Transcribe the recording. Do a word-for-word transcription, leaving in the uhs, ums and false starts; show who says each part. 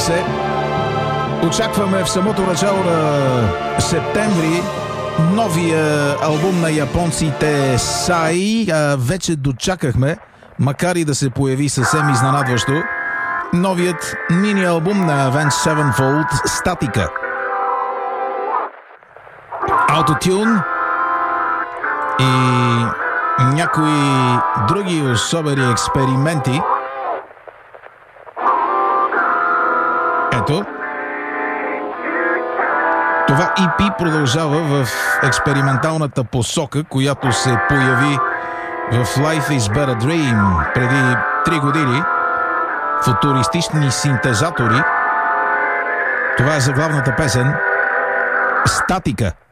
Speaker 1: се. Очакваме в самото начало на септември новия албум на японците Сай. Вече дочакахме, макар и да се появи съвсем изненадващо, новият мини албум на Avenged Sevenfold Статика. Autotune и някои други особени експерименти. Ето. Това и пи продължава в експерименталната посока, която се появи в Life is but a Dream преди три години. Футуристични синтезатори. Това е заглавната песен Статика.